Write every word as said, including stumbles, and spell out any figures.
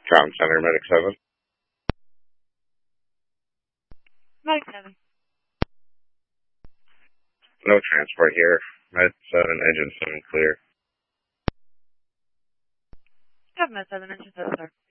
Com Center, Medic seven. Medic seven. No transport here. Med seven, engine seven clear. Have Med seven, engine seven, sir.